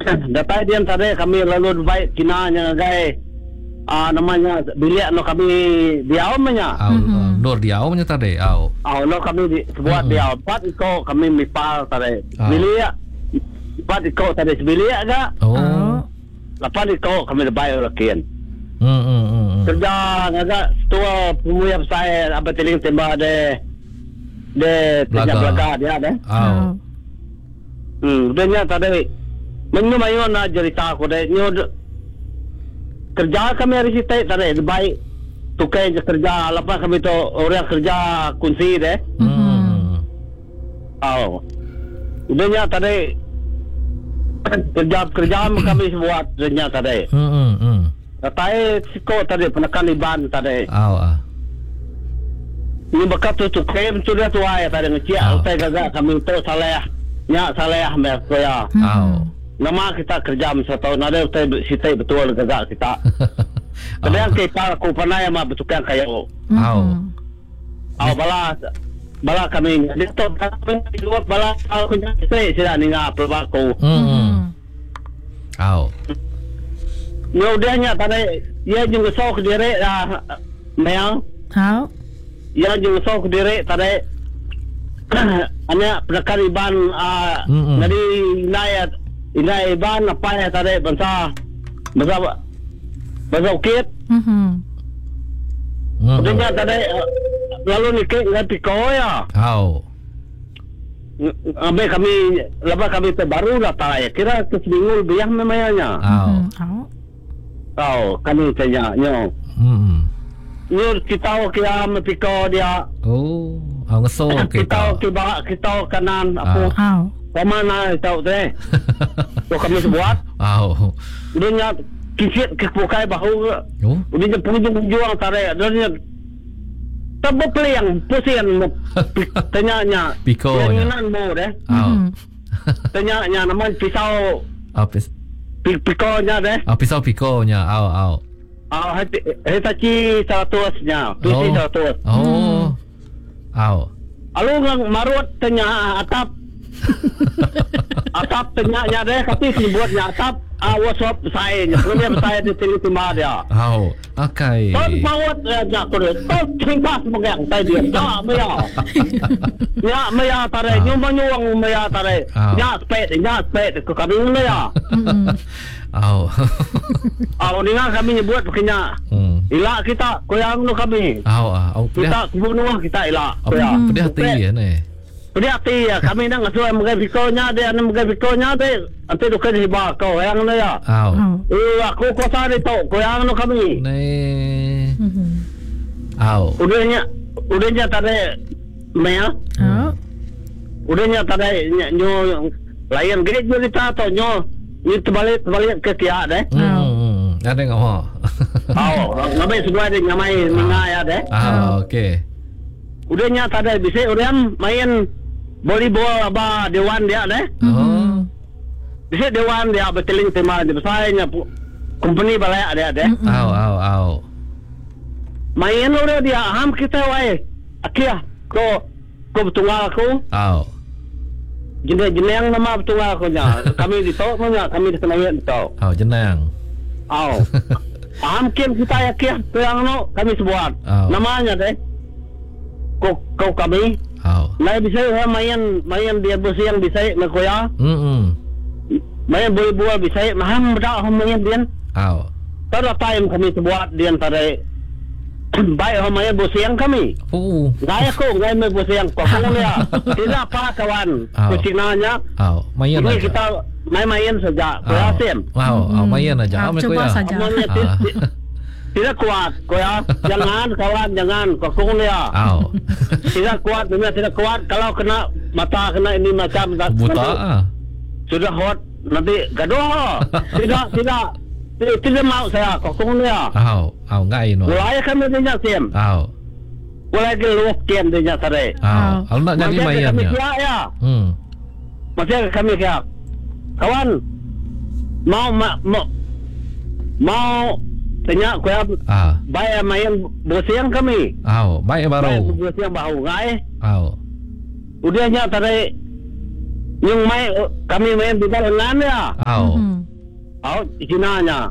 Datai dia tadi kami lalu baik kinanya gai namanya bilik no kami diau menya. Nur diau menya tadi. No kami buat diau 4 iko kami mipal tadi. Bilik 4 iko tadi bilik agak. 8 iko kami bayar lakian. Kerja agak tua pemuya saya apa teling tembak de Belaga dia deh. Dia tadi menyumayon na cerita aku deh. Kerja kami hari kita tadi baik tukai kerja lepas kami tu orang kerja kunci deh. Dia tadi kerja kami buat dia tadi. Tadi siko tadi penekan iban tadi. Ini bekat tu tukai tu dia tu ayah tadi ngecik. Tadi gagak kami tu salah mereka ya. Nama kita kerja masa tahun ada kita betul gagak kita. Kadang kita aku pernah yang bertukar kayak bala kami di tu kami dua bala aku saya sudah ninga perbaku. Nyodanya tadi ia juga sok diri dah memang. Ia juga sok diri tadi hanya perkara iban jadi Inai iban apa ya tadi bangsa ukit. Kemudian tadi lalu nikah ngerti kau ya. Ambil kami lepas kami terbaru datang ya. Kira seminggu lebih memangnya. Kami tanya nyo. Nyo kita kira mepiko dia. Ngesok kita kanan apa? Pemana tahu deh. So kami buat. Dia kicit kepukai bahu. Dia punjung tarik. Dia terbeliang pusing. Tanya Piko. Jangan mau deh. Tanya nama pisau. Pikonya deh. Pisau pikonya. Hitachi 100-nya. Pusi 100. Alung marut tanya atap. Atap tanya deh tapi buatnya atap WhatsApp saya kemudian saya di sini timah dia. Okay. Tot mawat nak terus. Tot tingkat mengang tadi dia. Ya maya tare nyumbang maya tare. Ya spet ke kami ya. Dengan kami buat begini. Ilak kita koyang nu kami. Kita bunuh kita ilak. Pedih hati ya ni. Pedih hati ya kami nang suai mengai bikonya dia nang mengai bikonya dia ante tu kan hiba kau yang ni ya. Aku kuasa ni tu koyang nu kami. Ni. Udahnya tadi maya. Udahnya tadi nyo layan gede cerita tu nyo ni terbalik ke kia deh. Ada enggak mau? Ngabai semua dia ngamai mengai deh. Okey. Udahnya tadi bisa orang main volleyball apa dewan dia deh. Bisa dewan dia beteling tema di besarnya company balai ada deh. Main orang dia ham kita wae. Akia ko betunggal aku. Jeneng nama betunggal aku nya. Kami di tau nya, kami di Senayan di tau. Jeneng. Ham kita ya kia yang no kami sebuat. Namanya deh. Kau kami. Lai bisa main dia bos yang bisa nakoya. Main boleh bisa maham dah main dia. Pada time kami sebuat dia tadi. Baik main bos yang kami. Gaya main bos yang kau ya. Tidak apa kawan. Kucinanya. Ini kita main saja. Kerasim. Main aja. Coba saja. Tidak kuat, jangan kawan, jangan kokong dia. Tidak kuat, dunia tidak kuat. Kalau kena mata kena ini macam buta. Sudah hot, nanti gaduh. Tidak mau saya kokong dia. Ngai no. Mulai kami dia sim. Mulai geluh kian dia tadi. Kalau nak jadi main ya. Masih kami kaya. Kawan, mau tanya kau bayar main bos yang kami. Bayar baru. Bos yang baru ngai. Udahnya tadi Yung kami main di balangan ya. Au. Au Cinanya.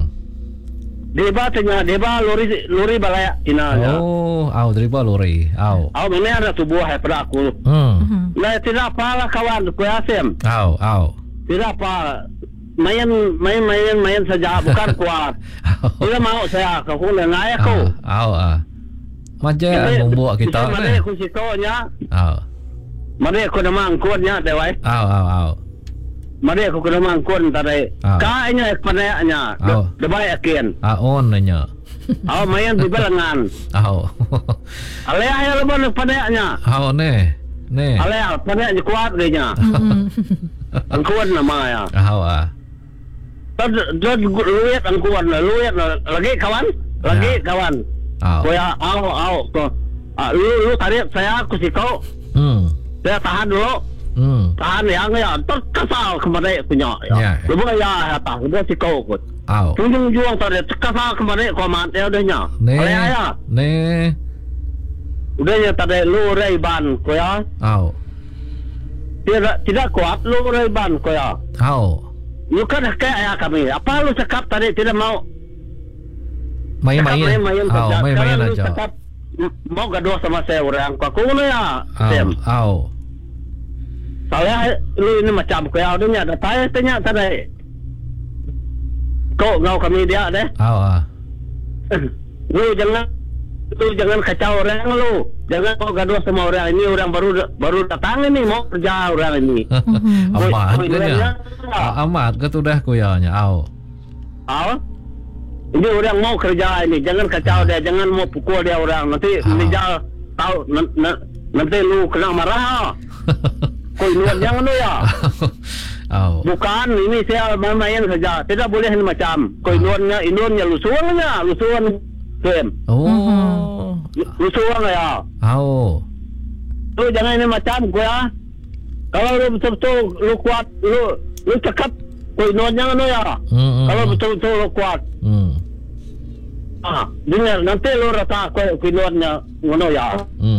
Deba lori balaya Cinanya. Oh, au deriba lori. Au. Au mana ada tubuh pada aku. Lah tidak apa lah kawan ku Asim. Au. Tidak apa. Main saja bukan kuat. Tidak mau saya aku lengai aku. Au. Macam membuat kita ni. Mana aku sikonya. Au. Mana aku nama angkutnya dewai. Au. Mana aku nama angkut tadi. Kayaknya panainya. Debai akin. On nanya. Au main di balangan. Au. Alea ya leban panainya. Au ne. Alea panainya kuat dia. Angkut nama ya. Au. Tad luet angkuan luet lagi kawan Koya au lu tarik saya aku sikau saya tahan dulu tahan yang ya terkasal kemarin punya ya lu ya apa udah sikau kot tunjung juang tarik terkasal kemarin komat ya udahnya ya udahnya tadi lu reiban koya tidak kuat lu reiban koya lu kan kayak kami. Apa lu cakap tadi tidak mau? Main aja. Cakap mau gaduh sama saya orang. Aku ni ya. Saya lu ini macam kau adanya. Saya tanya tadi. Kau ngau kami dia deh. Lu jangan kacau orang lu. Jangan kau gaduh sama orang ini. Orang baru datang ini mau kerja orang ini. Amat ke tu dah kuyanya. Ini orang mau kerja ini. Jangan kacau dia. Jangan mau pukul dia orang. Nanti dia tahu nanti lu kena marah. Kau ini jangan lu ya. Bukan ini saya main saja. Tidak boleh ini macam. Kau inuannya lusuannya Tem. Lusuan ya. Lu jangan ini macam gua ya. Kalau lu betul-betul lu kuat, lu cakap kau inuannya ya. Kalau betul-betul lu kuat. Dengar nanti lu rasa kau inuannya ngono ya.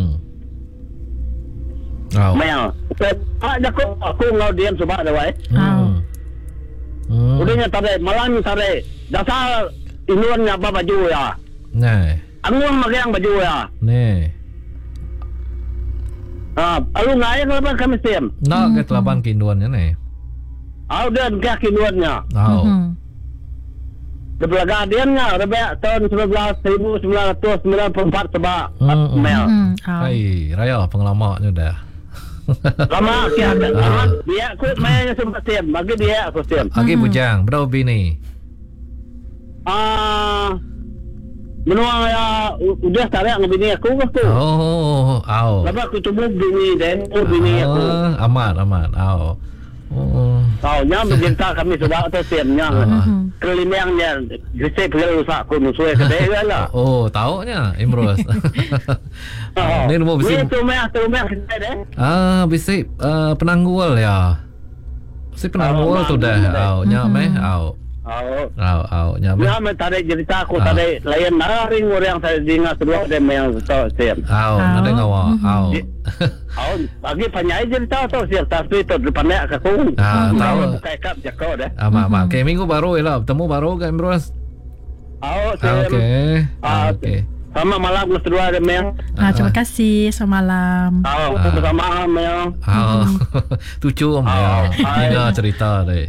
Maya. Aku ngau diam sebab dah wai. Udahnya tadi malam tadi dasar inuannya apa baju ya. Aku pakai yang baju ya. Alu naik lepas kami siam. Nak ke telapan kinuannya ni. Dan ke kinuannya. Belagadiannya rebek tahun 1994 sebab mel. Hai, raya pengalamannya dah. Lama kia dia aku mainnya sempat siam. Bagi dia aku siam. Lagi bujang, berapa bini? Menua ya udah tarik ngebini aku. Lepas aku coba bini dan bini aku. Amat. Nya mencinta kami sebab tu siamnya. Kelimangnya gresek perlu rusak aku nusui kedai lah. Taunya Imros. Ni mau bisi. Tu meh kedai deh. Bisi penanggul ya. Bisi penanggul tu dah. Nya meh. Nyampe. Nyampe tadi cerita aku tadi lain naring orang saya dengar kedua dia yang tahu siap. Nanti ngawa. Bagi panjai cerita tu siap tapi tu depan dia aku. Tahu. Kayak kap jago deh. Kayak minggu baru lah. Temu baru kan Bros. Okey. Sama malam kedua dia Mel. Terima kasih. Selamat malam. Bersama Mel. Tucu Mel. Dengar cerita deh.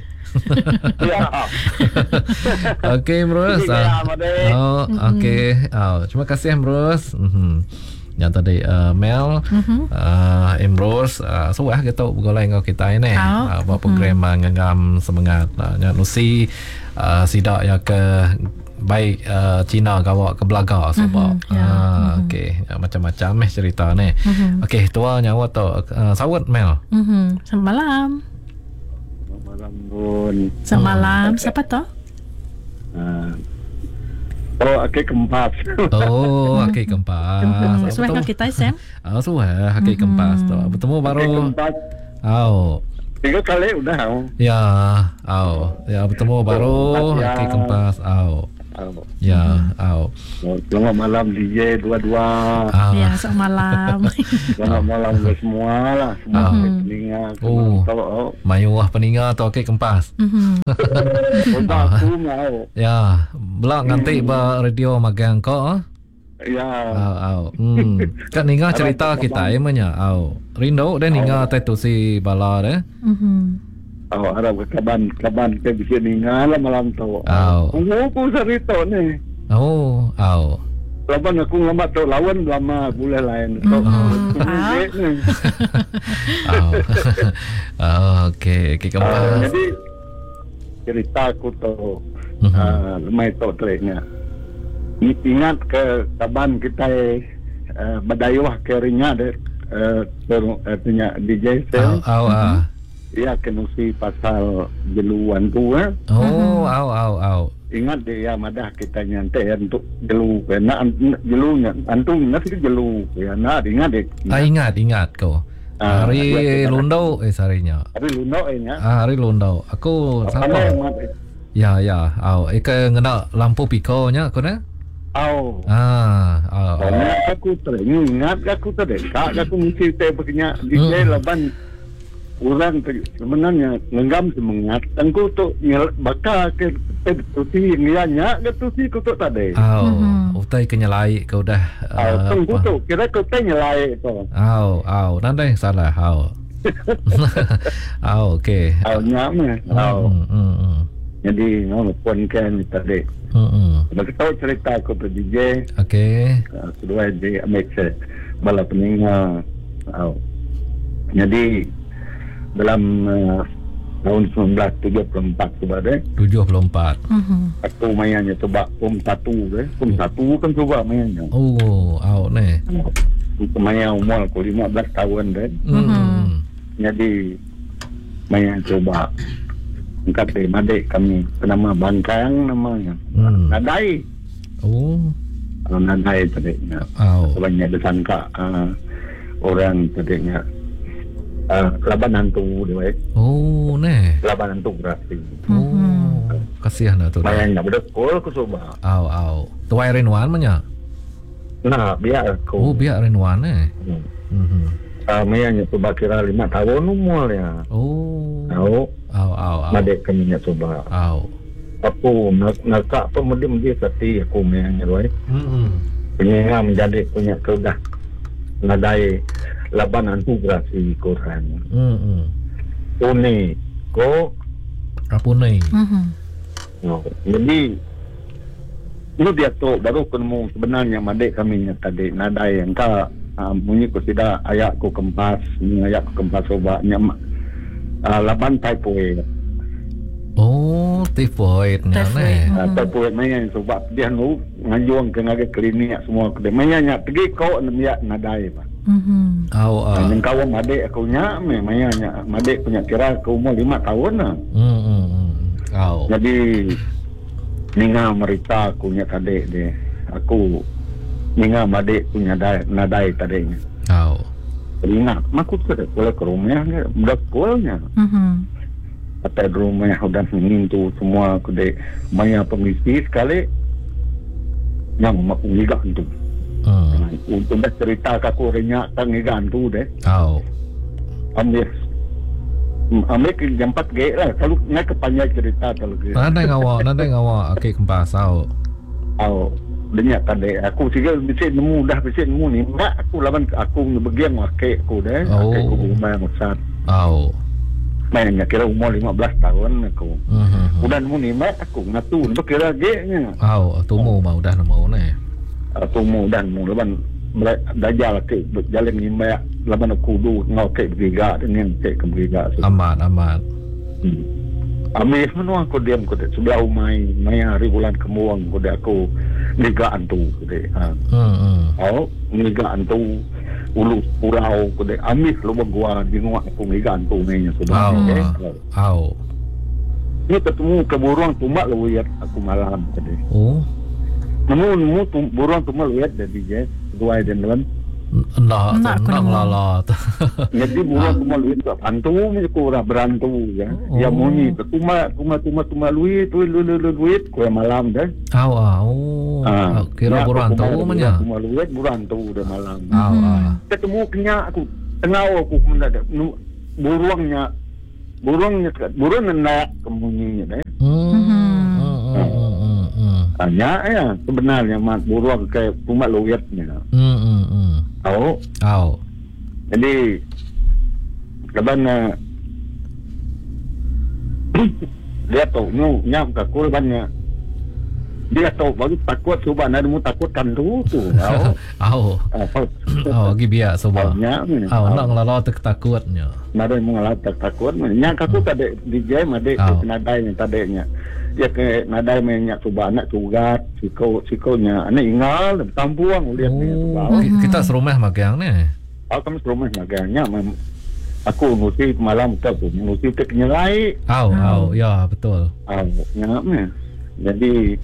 Okey Bros. Okey. Terima kasih Bros. Yang tadi Mel, Imros, suah kita bergolai dengan kita ini. Buat program ngam semangat. Yang nusi sidak ya ke baik Cina kawak ke Belaga sebab. Okey, macam-macam cerita ni. Okey, tua nyawa tu sawat Mel. Selamat malam. Semalam siapa tu? Aki Kempas. Aki Kempas. Sudah kau kita Sam? Sudah Aki Kempas tu. Bertemu baru. Tiga kali udah. Ya, bertemu baru Aki Kempas. Ya, Selamat malam DJ dua-dua. Ya, selamat malam. Selamat malam ke semua lah. Semua peningat. Mayuah peningat atau okey kempas. Aku mau. Ya, belak nganti ba radio magang ko. Ya. Kan ninga cerita kita emanya. Rindu dan ninga tetu si bala deh. Harap kaban ke bisa ninga lah malam tu. Aku cerita ni. Laban aku lambat tu lawan lama boleh lain. Okey kempas. Jadi cerita aku tu lemai tu teriknya. Ingat ke kaban kita badayuah ke ringa deh punya DJ Sel. Dia kenusi pasal jeluan tu Ingat dia madah kita nyantai untuk jelu kena jelunya antum nanti jelu ya ingat dek. Ingat kau. Hari Lundo sarinya. Hari Lundo nya. Hari Lundo. Aku siapa? Ya. Ika ngena lampu piko nya aku na? Aku teringat aku terdekat aku mesti begini DJ laban orang sebenarnya lenggam semangat tengku tu bakal ke tusi ngianya ke tusi ku tu tadi utai kenyalai kau dah tengku tu kira kau nyalai tu nandai salah okey nyama jadi pun kan tadi bagi tahu cerita aku tu DJ okey kedua DJ make bala peninga jadi dalam tahun 1974 sebenarnya 74 aku mainnya coba satu kan coba mainnya ni main umur aku 15 tahun deh jadi main coba angkat madik kami nama Bangkang namanya Nadai Nadai tadinya banyak disangka orang tadinya laban hantu dia laban hantu berarti kasihan tu mainnya bedekul aku coba tuai Rinwan manya biar aku biar Rinwan mainnya coba kira 5 tahun umurnya madek kami coba aku nak pemudi seti aku mainnya punya menjadi punya keudah nadai laban hantu berasi Quran. Pune ko Rapune. Jadi ini dia tu baru ketemu sebenarnya madek kami tadi nadai yang ka bunyi ko tidak ayatku kempas sobanya laban typhoid. Typhoid typhoid main sebab dia ngajuang ke ngaga klinik semua kedai mainnya pergi kau nadai pak. Yang kawan madek aku nya mainnya madek punya kira aku umur 5 tahun lah. Jadi ninga merita aku nya kadek deh. Aku ninga madek punya nadai tadinya. Ingat makut ke boleh ke rumahnya budak sekolahnya. Atau rumah udah mengintu semua kedai banyak pemisi sekali yang mak ngiga itu. Untuk dah cerita aku renyak tang ngiga tu deh. Ambil jam 4 ge lah kalau nak kepanjang cerita kalau ke. Nanti ngawa okey kempas denyak kadai aku juga bisa nemu ni mak aku lawan aku bagian wakil aku deh. Aku rumah besar. Mainnya kira umur 15 tahun aku. Udah nemu ni mak aku ngatu untuk kira ge-nya. Tumu mau udah nemu ni. Tumu dan mu lawan dajal ke jalan ni mak lawan aku du ngau ke biga dengan ke biga. Amat. Ambil mana aku diam aku sebelah umai hari bulan kemuang aku nigaan tu nigaan tu ulu purau kude amis lo gua di ngua aku nigaan tu nya sudah ni ketemu ke burung tumbak lo lihat aku malam tadi nemu buruang tumbak lihat dari je dua dan dalam nak lala. Jadi buruan cuma luit tak bantu ni ku ora berantu ya. Ya muni cuma luit ku malam dah. Kira berantu menya. Cuma luit berantu dah malam. Ketemu kenya aku tengau aku mendadak burung nak kemunyinya dah. Hanya ya sebenarnya mat burung kayak cuma luitnya. Tahu. Jadi laban dia tahu nyam kakul banyak. Dia tahu baru takut coba nak mu takutkan tu. Tahu. Lagi biar coba. Nak ngelala takutnya. Nak mu ngelala takut. Nya kakul tadi DJ made nadai tadinya. Dia ke nadai menyak coba anak tugat sikonya anak ingal tampuang lihat ni kita serumah magang ni. Kami serumah magangnya aku ngusi malam tu ngusi tek nyelai. Ya betul. Nyamnya. Jadi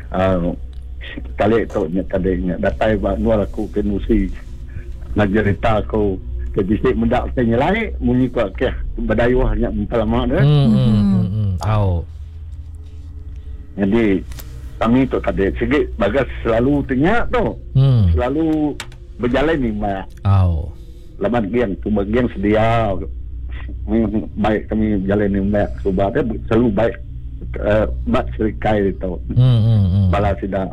kali tu tadinya datai nuar aku ke ngusi nak cerita aku ke bisik mendak ke nyelai muni ko ke badayuh nya empalama dah. Jadi kami tu tadi sikit bagas selalu tanya tu. Selalu berjalan ni mak. Laman giang cuma giang sedia. Baik kami berjalan ni mak subah dia selalu baik mak serikai itu. Bala sida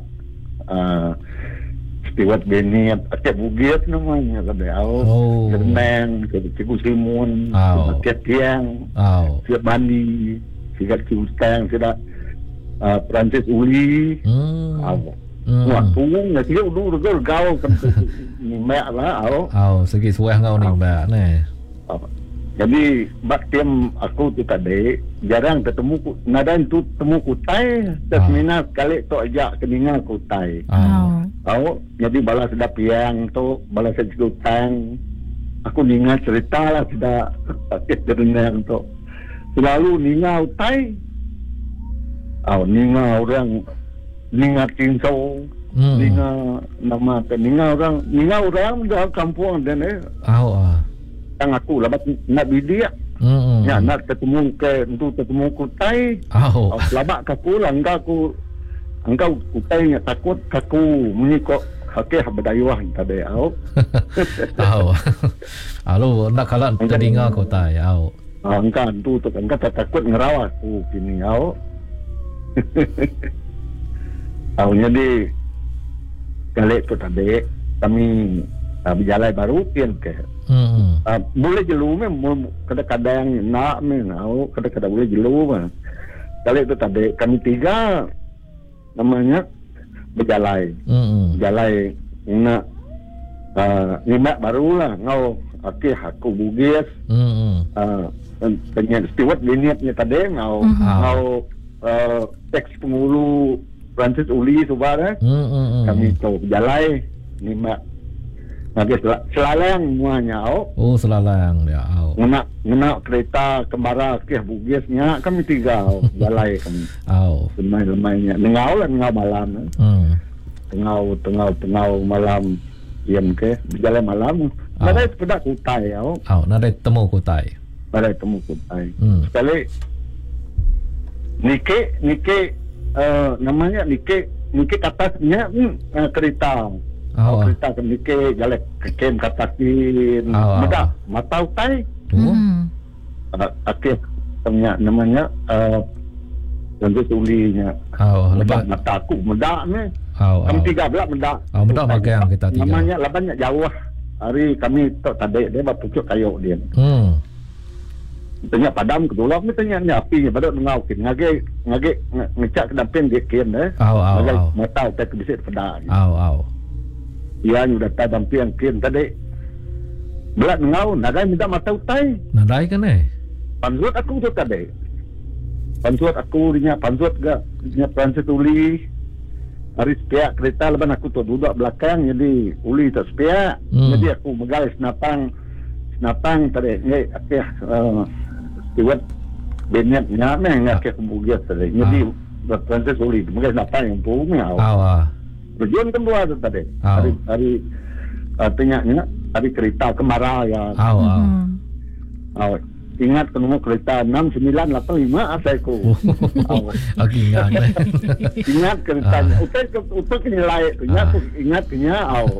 Stewart Bennett akak bugis namanya tadi. Kenang Cikgu Simun, Akak Tiang, Siap Bandi, Siap Ciustang, Siap Francis Uli. Waktu nak dia dulu gau kan ni mak lah. Segi suah ngau ni mak ni. Jadi bak tim aku tu tadi jarang ketemu nadan tu temu kutai termina kali tu ajak keningal kutai. Jadi balas sedap yang tu balas sedutang. Aku ningal cerita lah sudah sakit berenang tu. Selalu ningal kutai. Ninga orang ninga Tinsau, ninga nama ninga orang dah kampung dan yang aku labat nak bidia. Ya nak ketemu ke untuk ketemu kutai. Labat aku engkau kutai nya takut kaku muni kok hakeh bedayuah tadi Lalu nak kalah telinga kutai engkau tu engkau takut ngerawat aku kini jadi kali tu tadi kami berjalan baru pian ke boleh jelu kadang-kadang nak kadang-kadang boleh jelu kali tu tadi kami 3 namanya berjalan nak nimak barulah ngau aku bugis penyen Stewart Bennett tadi ngau teks pengulu Francis Uli subara kami tahu berjalan ni mak selalang semuanya selalang dia nak kereta kembara ke bugisnya kami 3 jalan kami lemai-lemainya ngau malam tengau malam diam ke berjalan malam ada sepeda kutai ada temu kutai sekali Nike namanya Nike katasnya kereta. Kereta ke Nike jalan ke kem katasin. Mudah matau tai. Akhir namanya Tentu tulinya. Lepas mata aku mudah ni. Kami 13 mudah. Mudah magang kita 3. Namanya labannya jauh. Hari kami tak tadi dia pucuk kayu dia. Tanya padam ke dolap ni tanya api pada ngau kin ngage ngecak ke damping dia kin mata tak bisit pada dia ni dah damping kin tadi belat ngau nadai minta mata utai nadai kan pansuat aku tu tadi pansuat aku dinya pansuat ga dinya Francis Uli hari sepia kereta leban aku tu duduk belakang jadi Uli tak sepia jadi aku megal senapang tadi ni akhir Stewart Bennett nyameng ngak kemudian tadi. Jadi Francis Uli mungkin datang yang punya. Berjuang kedua tu tadi. Hari Tanya tadi kereta Kemara ya. Ingat ketemu kereta 6985 asalku. Aku ingat. Ingat keretanya. Utek nilai. Ingat kenya.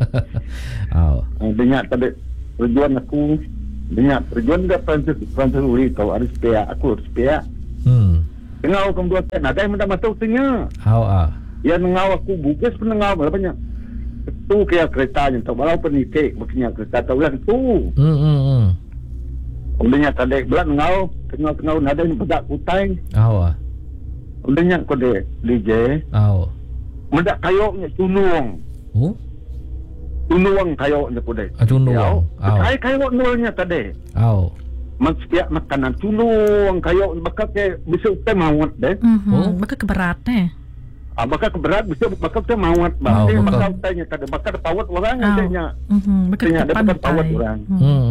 Dengar tadi tujuan aku. Dengar tujuan dia Francis Uri kau harus pihak. Aku harus pihak. Tengah aku dua sen. Ada yang minta masuk tanya. Ya nengau aku bukis pun nengau berapa itu kaya keretanya. Tak walaupun ikik makanya kereta tahu lah itu. Udahnya tadi belat ngau tengah nada yang bedak kutai. Udahnya kode DJ. Medak kayoknya tunuang. Tunuang kayoknya kode. Tunuang. Kayok nolnya tadi. Maksudnya makanan tunuang kayok bakal ke bisa utai mawat deh. Bakal keberat deh. Bakal keberat bisa bakal utai mawat. Bakal utainya tadi bakal pawat orang adanya. Bakal pawat orang.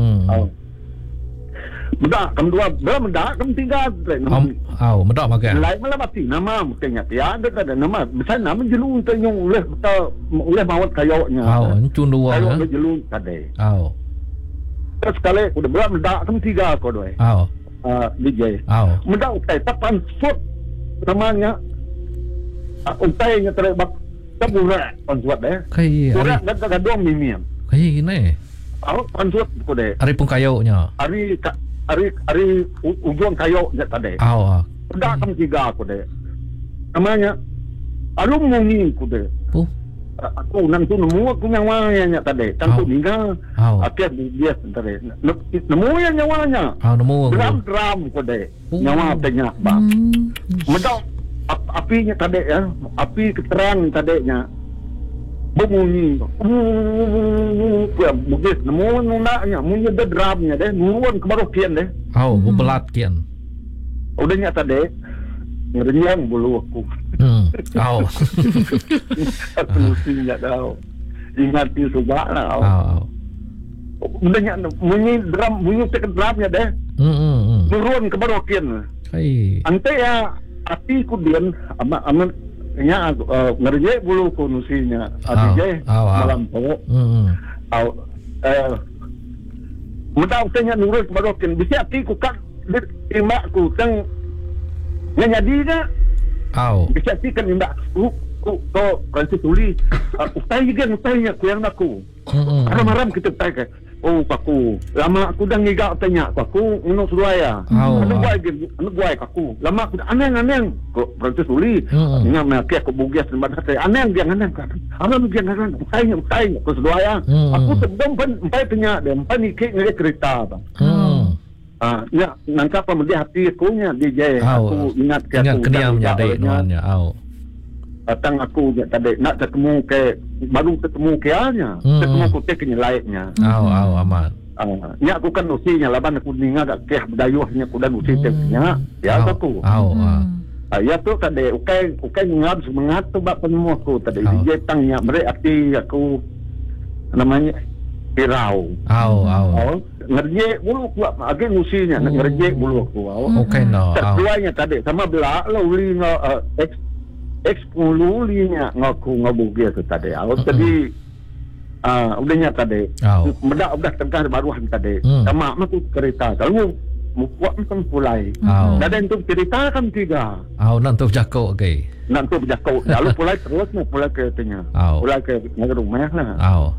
Medak kedua medak ketiga medak pakai lain malah mati nama mestinya ya ada nama besar nama jelung tanyong oleh mawat kayoknya cunduang kayok jelung tadi terus sekali udah berat medak ketiga kau doy DJ medak utai tapan sud namanya utainya terbak taburak pansuat deh surat dan kadang mimiam kayak gini pansuat kau deh hari pun kayoknya Hari ujung kayoknya tadi. Udah kan tiga aku deh. Namanya alum mungkin aku deh. Aku nanti nemu aku nyawanya tadi. Tentu tinggal. Akhirnya dia tadi. Nemu yang nyawanya. Nemu. Dram aku deh. Nyawa tanya bang. Medok apinya tadi ya. Api keterang tadinya. Bunyi bugis nemu nundaknya munyi ada drumnya deh nuruan kebarokian deh bebelat kian udahnya tadi ngeriang bulu aku aku mesti nggak tahu ingat itu subah udahnya munyi drum munyi tekan drumnya deh nuruan kebarokian ante ya api kudian aman nya ngerjek bulu konusinya adije malam po mudah tanya nurut barokin bisa ti ku kan terima ku tang nyadi ga bisa ti kan indak ku Francis Uli utai juga utainya ku yang aku maram kita tak paku lama aku dah ngiga tanya paku ngono suaya anu guai kaku lama aku aneng kok Francis Uli nya make aku bugias sempat saya aneng dia aneng kan ana dia aneng utainya kok suaya aku sebelum empai tanya dan empai nikik ngere cerita bang ya nangkap dia hati aku nya DJ aku ingat ke aku keniam nyadai nuannya datang aku tadi nak ketemu ke baru ketemu keanya ketemu aku teknya lainnya aman nya aku kan usinya laban aku ninga gak keh dayuhnya aku dan usi teknya ya aku ya tu tadi ukai ngab semangat tu bak penemu aku tadi DJ tangnya berarti aku namanya pirau ngerjek bulu aku agen usinya ngerjek bulu aku tertuanya tadi sama belah uli X10 linya ngaku ngabugia tu tadi. Tadi udahnya tadi. Udah tengkar baruhan tadi. Sama aku kereta. Kalau buat macam pulai. Dan untuk cerita kan tiga. Nanti berjakau okay. Nanti berjakau. Lalu pulai terus pulai ke tanya. Pulai ke negara rumah lah.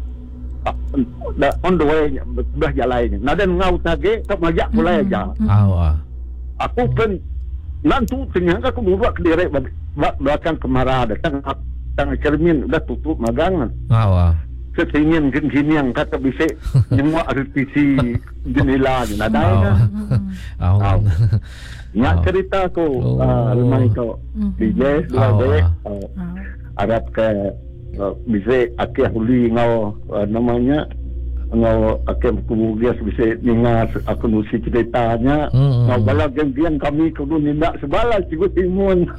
On the way sudah jalannya. Dan ngau tadi tak majak pulai aja. Aku pun nanti ternyata aku buat ke direct belakang Kemara datang cermin udah tutup magangan. Ketingin gini yang kata bisa semua revisi jendela ni ada kan. Nyak cerita aku rumah itu DJ dua Arab ke bisa akhir huli ngau namanya ngau akhir kemudian bisa dengar aku nusi ceritanya ngau bala geng kami kudu nindak sebala cikgu timun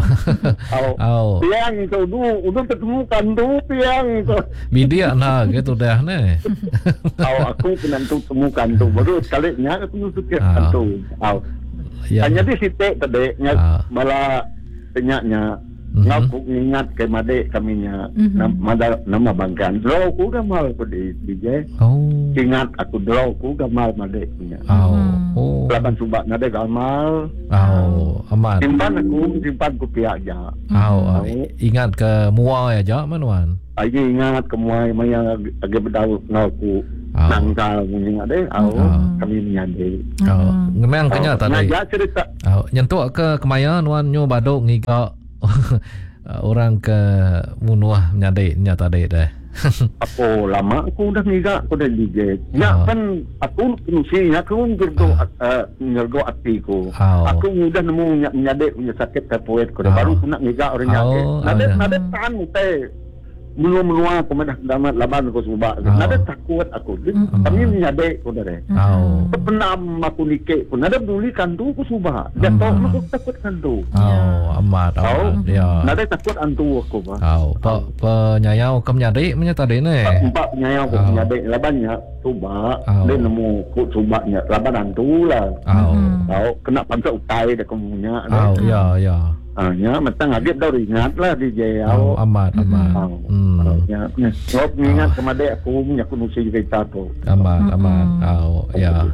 piang itu udah ketemukan tu piang itu media nah gitu dah nih aku penentu temukan tu baru sekalinya aku nusuk tu hanya di situ tadi bala penyaknya Ngaku ingat ke Madek kaminya nama bangkan. Draw ku gamal ku di DJ. Ingat aku draw ku gamal Madek punya. Laban subak nade gamal. Aman. Simpan ku pihak aja. Ingat ke mua ya jak manuan. Lagi ingat ke mua yang agak berdau ngaku. Nangkal punya ade. Kami nyade. Ngemang kenya tadi. Ngajak cerita. Nyentuk ke kemaya nuan nyo badok ngiga orang ke munuah nyade nyata deh deh. Aku lama aku udah ngiga aku udah DJ. Ya kan aku nusinya aku ngergo hatiku. Aku udah nemu nyade punya sakit terpoet ko baru aku nak ngiga orang nyade. Nade tahan teh. Menua aku madah damat laban ko subak. Nade takut aku. Kami nyade ko dere. Pernah aku nikah pun nade peduli kantu ko subak. Jatuh aku takut kantu. Amat ya. Nade takut antu aku ba. Penyayau ke nyade menyata deh ne. Empat penyayau ko nyade labannya subak. Dia nemu ko subaknya laban antu lah. Kena pansa utai dah kemunya. Ya. Ya, mentang agak dah ingat lah DJ. Amat. Ya, ngop ingat kemade aku punya kunusi cerita tu. Amat. Ya.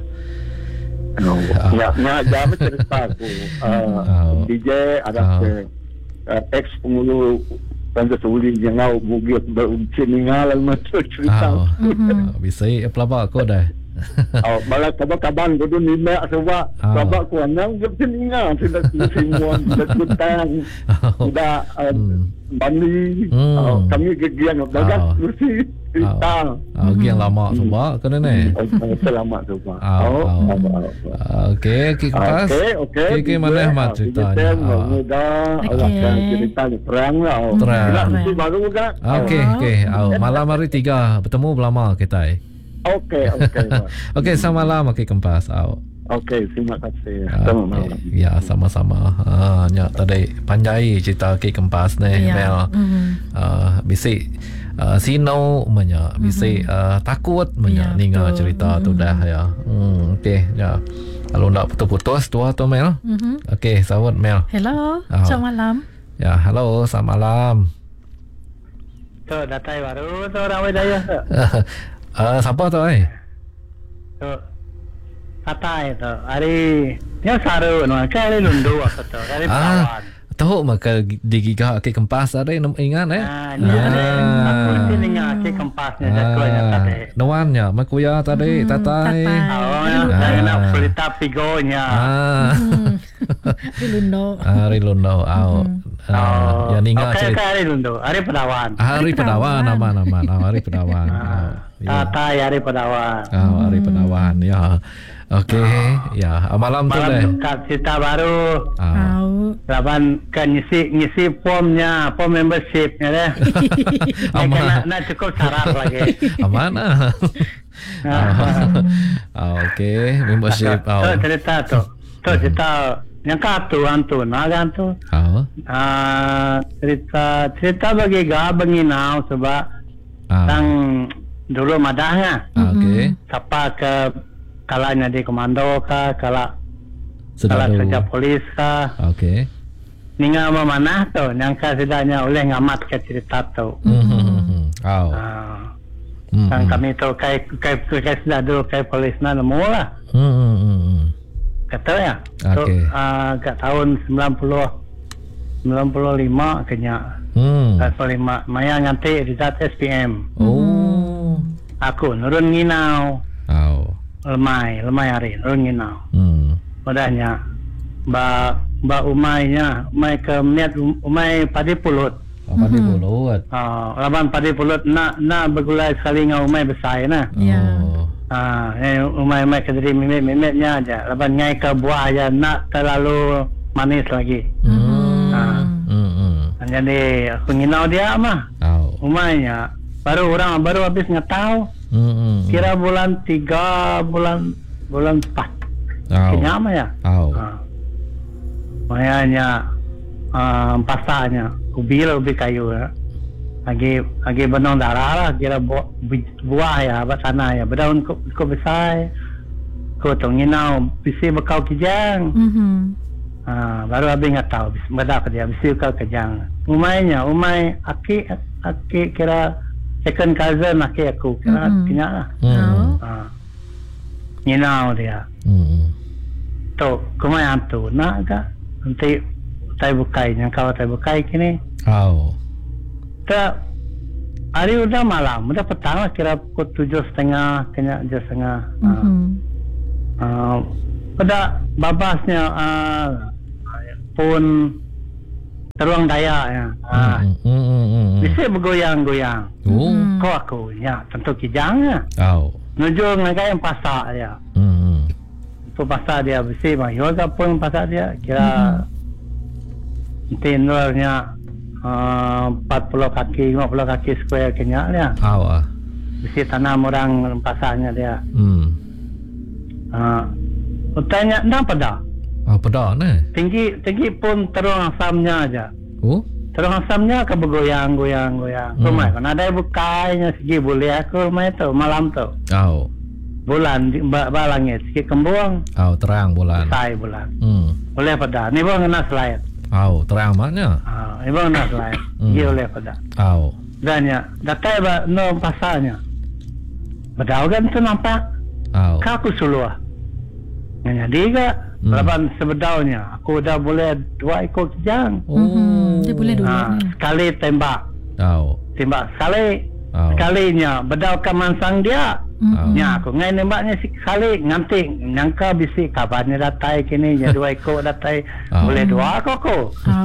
Ya, jam cerita aku. DJ ada ex pengulu Tanda Suli yang ngau bugit beruncin ningal macam cerita. Bisa pelabak kau dah. Balak kaban ko doon nila asawa baba ko nang gabsin nga sila simuan sila kutang sila bani kami gigian dagat kursi kita giang lama suba kena ne selamat suba okey kepas okey mana mat cerita cerita terang lah baru kan okey malam hari 3 bertemu lama kita Okey, selamat malam Okey Kempas. Okey, terima kasih. Selamat malam. Ya, sama-sama. Nyak tadi panjai cerita Okey Kempas ni Mel. Bisik sino banyak, bisik takut banyak ninga cerita tu dah ya. Okey, ya. Kalau nak putus-putus tua tu Mel. Okey, sawat Mel. Hello, selamat malam. Ya, halo, selamat malam. Tu datai baru tu orang Wedaya. Siapa tu Katai tu hari yang saru no kali lundu apa tu hari perawan tahu maka digiga Okey Kempas ada ingat aku sini Okey Kempasnya jatuhnya tadi nuannya makuya tadi tatai nak cerita pigonya Rilundo yang ingat cerita hari Pedawan hari Pedawan nama hari Pedawan Tatai hari Pedawan hari Pedawan ya. Okey, ya. Malam tu deh. Cerita baru. Laban kan ngisi formnya, form membershipnya deh. Nak cukup syarat lagi. Aman okey, membership. Cerita tu. Cerita yang katu antu, nagan tu. Cerita bagi benginau sebab tang dulu madahnya. Okey. Siapa ke kalanya di komando kah, kala kerja polis kah. Okey. Ninga mana tu, yang kasidanya oleh ngamat ke cerita tu. Kan kami tu kai sudah dulu kai polis na nemu lah. Kata ya. Okey. Kat tahun 95 kenya. 95 maya nganti di SPM. Aku nurun nginau. Lemai hari nurun nginau. Padahnya ba umainya umai ke niat umai padi pulut. Padi pulut. Laban padi pulut nak bergulai sekali ngau umai besar na. Umai ke dari mimetnya aja. Laban ngai ke buah aja nak terlalu manis lagi. Jadi aku nginau dia mah. Umainya baru habis ngetau. Kira bulan 3 bulan 4. Kenyama ya. Makanya pasanya ubi kayu ya. Lagi benong darah lah. Kira buah ya apa sana ya. Berdaun ko besar. Ko tong nginau bisi bekau kijang. Baru habis nggak tahu bedak dia mesti kau kejang umai aki kira second cousin aki aku kira kena lah nyinau dia tu kumai hantu nak ke nanti tai bukai yang kau tai bukai kini tak hari udah malam udah petang lah kira pukul 7:30 kena 7:30 pada babasnya pun teruang daya ya. Bisa bergoyang-goyang. Kau aku ya tentu kijangnya. Nuju ngagai pasar dia. Tu pasar dia besi mah yoga pun pasar dia kira tenurnya 40 kaki 50 kaki square kenya dia. Besi tanam orang pasarnya dia. Tanya kenapa dah? Pedak ni. Tinggi pun terung asamnya aja. Terung asamnya ke bergoyang. Rumah kan ada bukainya segi boleh aku rumah itu malam tu. Bulan balangnya segi kembung. Terang bulan. Sai bulan. Boleh pada. Ni bang kena selain. Terang maknya. Ni bang kena selain. Dia boleh pada. Dan ya, datai ba no pasarnya. Bedaugan tu nampak. Kaku suluah. Jadi ke lapan sebedaunya aku dah boleh 2 ekor kijang. Dia boleh dulu. Sekali tembak. Tembak sekalinya bedau ke mansang dia. Nya aku ngai nembaknya sekali nganti nyangka bisi kabarnya datai kini nya 2 ekor datai boleh 2 koko.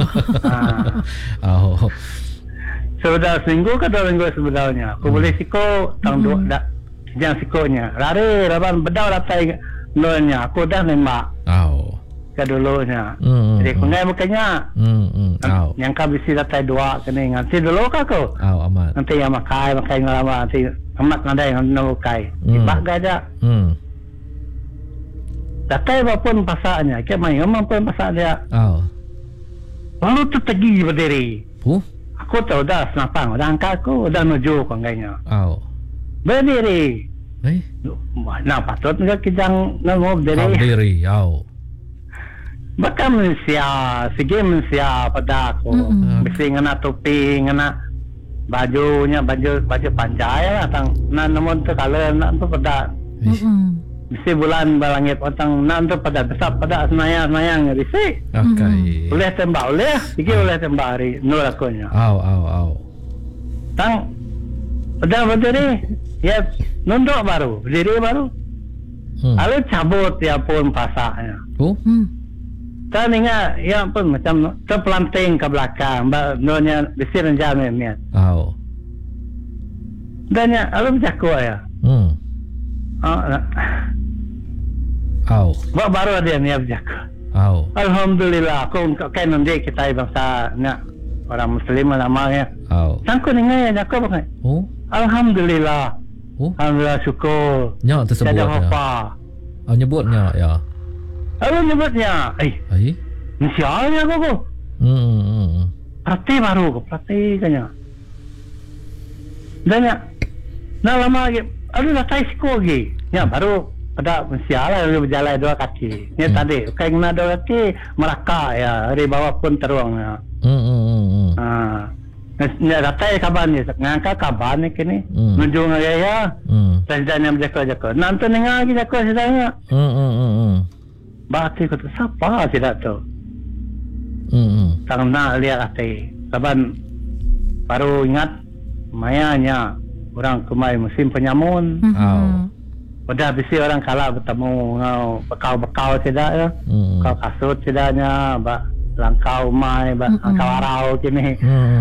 Sudah seminggu ke 2 minggu sebedaunya. Aku boleh siko tang 2 kijang sikonya. Lari lapan bedau datai Nolnya aku dah nembak. Ke dulunya. Jadi aku ngai makanya. Yang kau bisi datai 2 kini nganti dulu ke aku. Amat. Nanti yang makai ngalama nanti amat ngadai nak makai. Tibak gajah. Datai apapun pasarnya. Kayak main apapun pasar dia. Lalu tu pergi berdiri. Aku tahu dah senapang. Dah angkat aku. Dah nuju kongainya. Berdiri. Nah patut enggak kijang mau berdiri. Bahkan segi manusia pada aku. Mesti ngena topi, ngena baju panjai lah tang. Namun tu kalau nak tu pada. Mesti bulan balangit otang nak tu pada besar pada senayang risik. Boleh tembak boleh. Segi boleh tembak hari nur akunya. Tang pada berdiri. Ya, nunduk baru, berdiri baru. Lalu cabut ya pun pasaknya. Tak ingat, ya pun macam terpelanting ke belakang. Nurnya besi renjam ni. Dan ya, lalu bercakap ya. Baru dia ni bercakap. Alhamdulillah, aku kan nanti kita bangsa nak orang Muslim namanya. Sangku ingat ya, cakap pakai. Alhamdulillah. Alhamdulillah syukur. Nyak tersebut. Apa? Nyebutnya ya. Nyebutnya. Siapa aku? Perhati kanya. Dan ya, nak lama lagi. Dah tai siko lagi. Ya baru pada siapa berjalan 2 kaki. Ni tadi, kayak kena 2 kaki Melaka ya. Dari bawah pun teruang ya. Ni datai kabar ni, ngangkat kabar ni kini, menuju ngaya, presiden yang berjaga-jaga. Nanti nengar lagi jaga sedangnya. Berarti kata siapa tidak tahu. Tang nak lihat hati, kabar baru ingat, mayanya orang kemai musim penyamun. Udah bisi orang kalah bertemu ngau bekal-bekal tidak ya, bekal kasut tidaknya, langkau mai, langkau arau kini.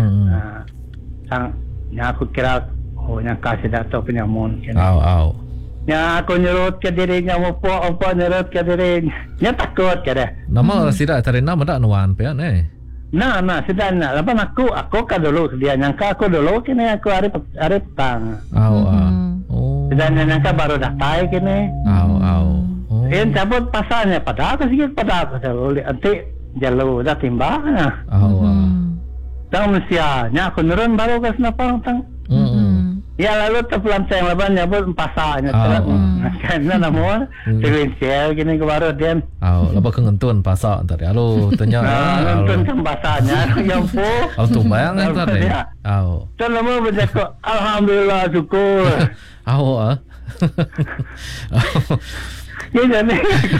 Yang aku kira yang kasih dato penyamun kini. Yang aku nyurut ke dirinya, apa nyurut ke dirinya. Yang takut ke dia. Nama sidak tarina madak nuan pe ne. Nah sedangnya. Lepas aku kan dulu dia nyangka aku dulu kini aku hari petang. Sedangnya nyangka baru datai kini. Yang cabut pasarnya pada aku sikit pada aku nanti jalur dah timbangnya. Tang mestianya aku nurun baru ke senapang tang. Ya lalu terpelanceng labannya pun pasarnya karena nama selincel gini ke baru dia. Lepas ke ngentun pasar tadi. Lalu tanya ngentun kan pasarnya yang po. Tumbayang tadi. Kan nama bercakap alhamdulillah syukur. Ya jadi.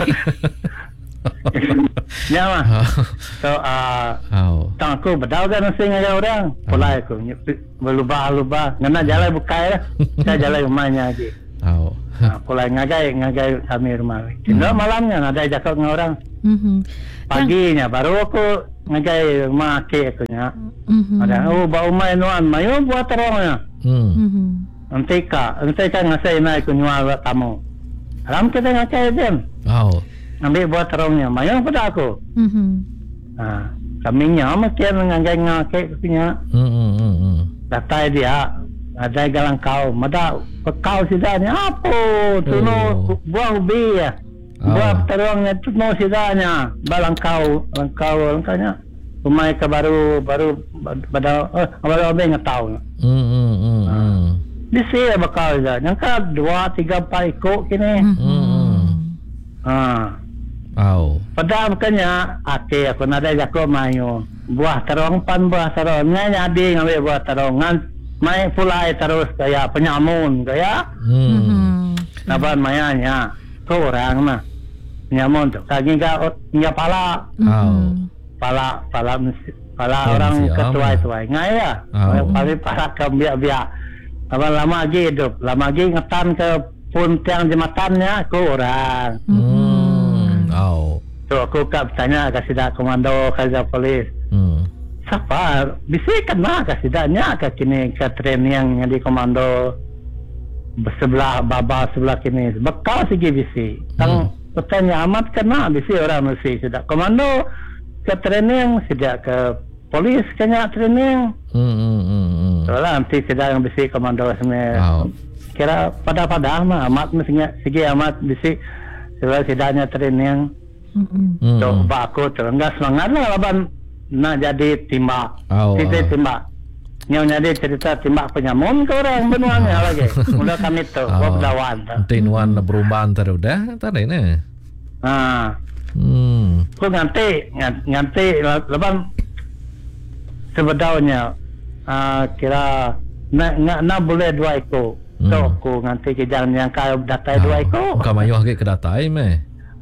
Ya mah. So tang aku bedau kan sing ada orang. Pulai aku berubah-ubah. Ngana jalan bukai lah. Saya jalan rumahnya lagi. Pulai ngagai kami rumah. Kena malamnya ada jakak dengan orang. Paginya baru aku ngagai rumah ke aku nya. Ada bau main nuan mayo buat terongnya. Nanti ngasih naik kunyual tamu. Alam kita ngakai dia. Ambil buat terongnya, mayang pada aku. Kaminya makin ngangkai punya. Datai dia, ada galang kau, mada kau sidanya apa? Tuno buah ubi ya, buah terongnya tuno sidanya, langkaunya. Umai ke baru pada baru abang tahu. Di sini bakal je, nyangka 2, 3, 4 ikut kini. Padahal makanya aku nada jako mayo buah terong buah terong nyadi ngambil buah terongan mai pulai terus kayak penyamun kayak naban mayanya kau orang mah penyamun tu kaki kau pala orang ketua ngaya paling para biak apa lama lagi hidup lama lagi ngetan ke pun tiang jematannya kau orang. So aku tanya kasih dak komando kerja polis. Siapa? Bisa kena kasih daknya ke kini ke training yang di komando sebelah baba sebelah kini. Bekal segi bisi. Tang petanya amat kena bisi orang mesti sudah komando ke training sejak ke polis kena training. Soalnya nanti sudah yang bisi komando semua. Kira pada mah amat mestinya segi amat bisi sebab sedanya training. So aku enggak semangat lah laban nak jadi timbak. Kita timbak. Nyonya dia cerita timbak penyamun ke orang benuannya lagi. Udah kami tu, berdawan. Tinuan berubahan terudah tadi ni. Aku nganti laban sebetulnya kira nak boleh 2 ekor. So aku nganti kejar yang kau datai 2 ekor. Kau mayuh ke datai meh.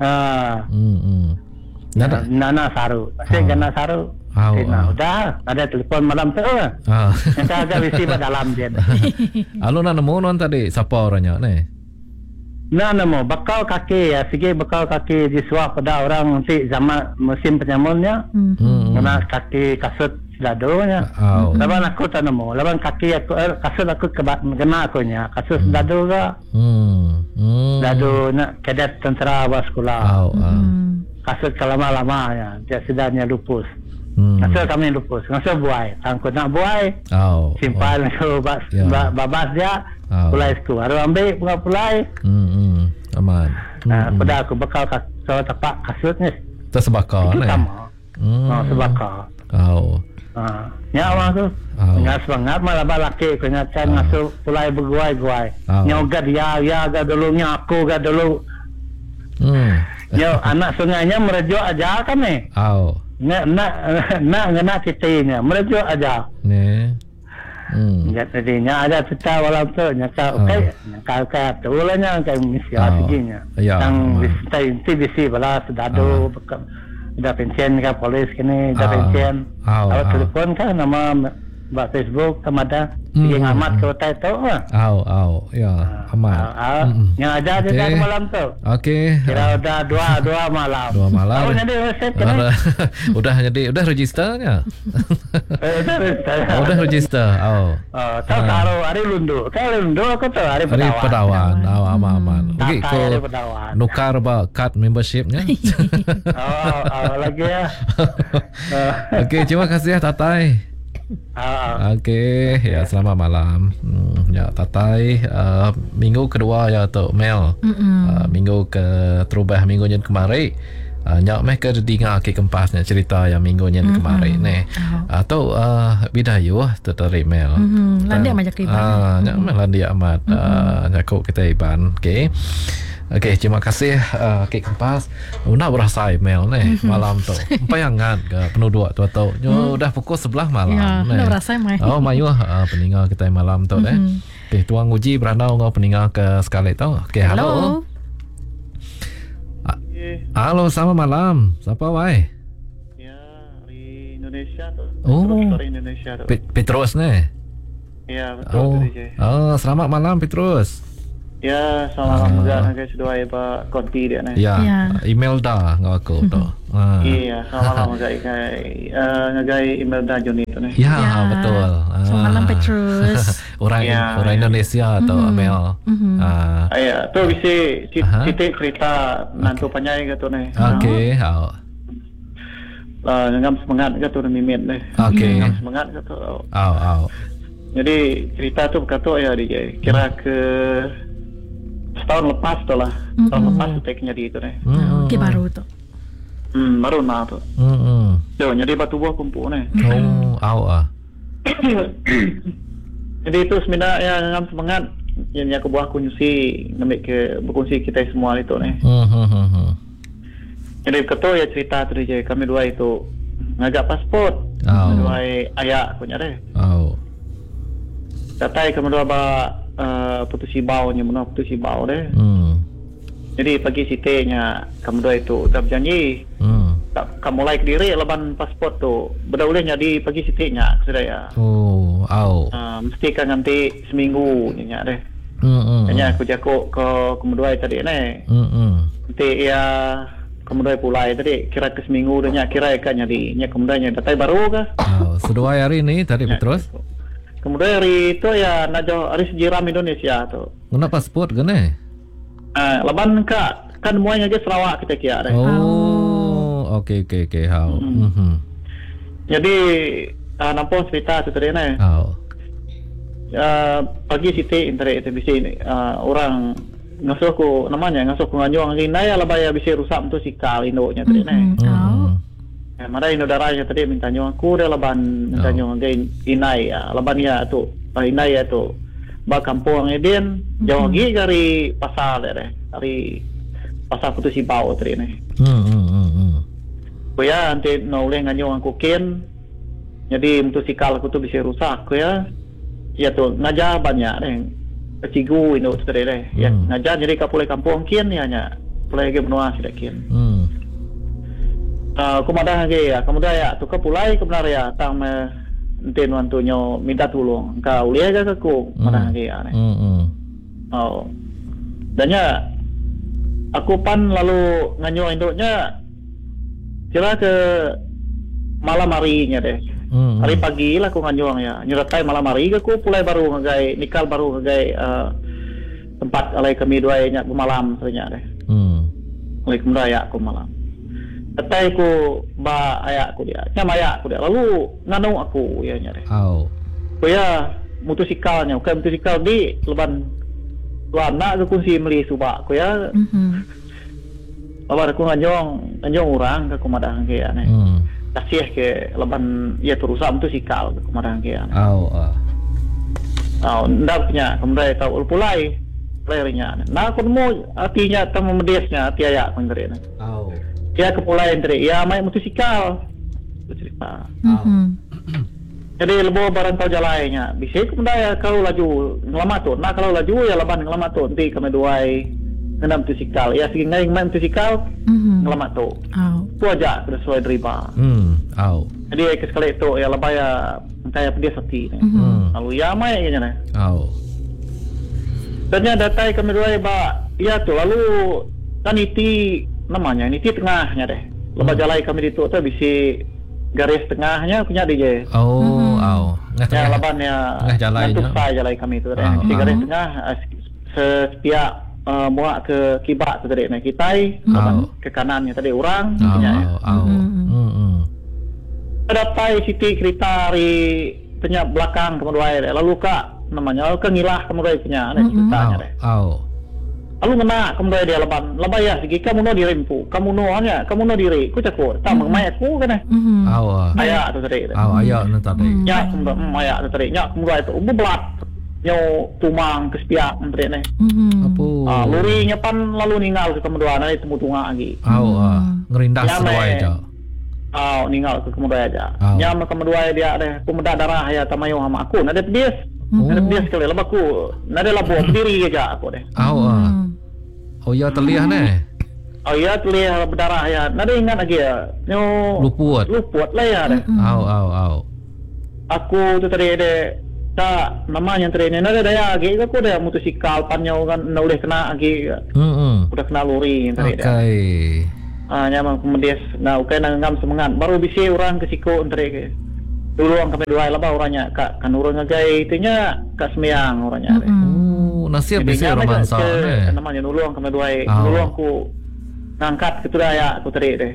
Nana saru. Saya kena saru. Udah ada telepon malam tu. Yang agak bisi pada dalam dia. Alo nak nemu non tadi siapa orangnya ni? Nemu bakal kaki ya, segi bakal kaki disuap pada orang nanti zaman musim penyamunnya. Kena kaki kasut dadonya. Laban aku tak nemu. Laban kaki aku kasut aku kena aku nya. Kasut dado ke? Dado nak kadet tentera sekolah. Kasut kelama-lama ya. Dia sedangnya lupus. Kasut kami lupus. Kasut buai. Angkut nak buai. Simpan aku babas dia. Pulai aku. Harus ambil pulai. Aman. Pada aku bakal tapak kasutnya. Tersebakar ni. Sebakar. Nyawa tu nggak semangat malah balaki kena kan ngasuh pulai berguai-guai nyoga dia agak dulu aku agak dulu yo anak sungainya merejo aja kan ni nak citinya merejo aja jadinya ada kita walau tu nyata nyata tu ulanya kayak misi asiginya yang bisi balas dado dah pensiun ke polis kini dah pensiun awak telefon kan nama mbak Facebook kemada pergi ngamat ke hotel tu ya aman yang ada juga malam tu kira udah dua malam awak jadi resep kan udah registernya udah register tahu taruh hari lundu aku tahu hari pedawan aman okey ko nukar ba card membershipnya lagi ya okey terima kasih ya Tatai. Okey, ya selamat malam. Ya Tatai, minggu kedua ya tu Mel. Minggu ke terubah minggu yang kemarin. Nyak meh ke dengar ke kempasnya cerita yang minggu yang kemarin ni. atau bidayu tertarik Mel. Landia majak iban. Landia amat nyakuk kita iban. Okey, terima kasih Kek Kempas. Nak berasa email ni malam tu. Payangan ke penuh dua tu atau dah pukul 11 malam. Ya, nak berasa mai. Oh, mayu peninggal kita malam tu Okey, tuang uji beranau ngau peninggal ke sekali tu. Okey, halo. Halo, selamat malam. Siapa wai? Ya, dari Indonesia tu. Dari Indonesia tu. Petrus ni. Ya, betul Selamat malam Petrus. Ya, selamat malam guys. Dua iba konti dia ni. Ya, email dah ngau aku tu. Iya, selamat malam ngagai email dah Joni tu ni. Ya, betul. Selamat malam Petrus. Orang Indonesia atau Mel. Ya, tu bisa cerita nantu panjang ke tu ni. Okey, ngam semangat ke tu mimin ni. Okey. Ngam semangat ke tu. Jadi cerita tu berkata ya DJ. Kira ke setahun lepas tu lah. Setahun lepas tu teknya di itu ni. Okey, baru tu. Baru nak tu. Jadi batu buah kumpul ni. Jadi itu sebenarnya yang ngam semangat yang aku buah kunci ngambil ke berkongsi kita semua itu ni. Jadi berkata ya cerita tu DJ. Kami dua itu ngagak pasport. Dua ayah punya deh. Katai kami dua putus ibau nya mana putus ibau deh. Jadi pagi sitenya kami dua itu dah berjanji. Kamu mulai ke diri leban pasport tu. Berdaulah jadi pagi sitenya sudah ya. Mesti kan nanti seminggu nya deh. Hanya aku jakuk ke kami dua tadi ni. Nanti ya kami dua pulai tadi kira ke seminggu dah kira kan jadi nya kami dua nya datai baru ke. Sedua hari ni tadi Petrus. Kemudian hari itu ya nak jauh hari sejiram Indonesia tu. Guna pasport ke ni? Leban kan semuanya je Sarawak kita kira. Okey. Jadi nampak cerita tu tadi ni. Pagi siti internet bisa orang ngasuh ku namanya ngasuh ku nganyuang lagi ya lebay bisa rusak motosikal indoknya tadi ni. Mada darahnya tadi minta nyuang aku dia leban minta nyuang gain inai ya leban ya tu inai ya tu ba kampung Eden jauh lagi dari pasar dari pasar putus ibau tadi ni. Ya nanti noleh nganyuang aku ken jadi motosikal aku tu bisa rusak ya. Ya tu ngajar banyak deh cigu indok tadi deh ya ngajar jadi kapulai kampung ken ya nya pulai ke benua sudah ken. Kemudian kemudian ya tu kepulai kemudian ya tang enten wantunyo minta tolong kau lihat ke aku mana lagi ya. Dan ya aku pan lalu nganyo indoknya kira ke malam harinya deh. Hari pagi lah aku nganyo ya nyeratai malam hari ke aku pulai baru ngagai nikal baru ngagai tempat alai kami dua nya malam ternyata deh. Oleh kemudian ya aku malam. Tetai ku ba ayak ku dia. Nyam ayak ku dia. Lalu nganu aku ya nyare. Ku ya motosikalnya, bukan motosikal di leban warna ke kunci meli subak ku ya. Leban aku nganyong orang ke kumadang ke ya ne. Kasih ke leban ya terusak motosikal ke kumadang ke ya. Ndak punya kemudian tahu pulai playernya. Nah aku mau artinya temu medesnya hati ayak ku ngere. Ya kepulai dari ya main motosikal cerita. Jadi lebih barang kau jalannya bisa kemudian ya kalau laju ngelamat tu nah kalau laju ya leban ngelamat tu nanti kami duai ngendam motosikal ya sehingga main motosikal ngelamat tu tu aja sudah sesuai deriba jadi sekali itu ya lebih ya entah ya pedes hati lalu ya main kayaknya ternyata datai kami duai ya tu lalu kan itu namanya ini tengahnya deh. Lepas jalan kami itu tu bisa garis tengahnya punya DJ. Ya lebannya untuk saya jalan kami itu deh. Bisa garis tengah setiap muak ke kibak tu tadi. Nah kita ke kanannya tadi orang punya. Dapat siti kereta di punya belakang kemudian lalu kak namanya lalu ke ngilah kemudian punya ada ceritanya deh. Alu ngena kemudian dia leban ya segi kamu no dirempu kamu no diri ku cakut tak mengamai aku kan ayah tu tadi ayah tu tadi nya ayah tu tadi nya kemudian itu belat nyo tumang ke sepiak tadi ni apa luri nyapan lalu ninggal ke kemudian itu temu tunga lagi ngerindas sesuai aja ninggal ke kemudian aja nya kemudian dia ada kumeda darah ya tamayo sama aku ada pedis sekali lepas aku ada labu berdiri aja aku deh oh ya terlihat ni terlihat berdarah ya nada ingat lagi ya luput lah ya deh aku tu tadi ada tak namanya tadi ni nada daya lagi aku dah motosikal panjang kan boleh kena lagi udah kena lori tadi dah nyamang kemudian ngam semangat baru bisa orang ke siko tadi dulu orang kami dua lah orangnya kak kan orang ngagai itunya kak semeyang orangnya nasib bisa romansa namanya dulu orang kami dua dulu aku ngangkat gitu dah ya aku tadi deh